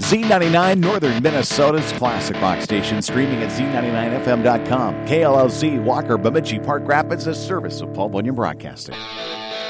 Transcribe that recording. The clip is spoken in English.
Z99 Northern Minnesota's classic rock station, streaming at Z99FM.com. KLLZ, Walker, Bemidji, Park Rapids, a service of Paul Bunyan Broadcasting.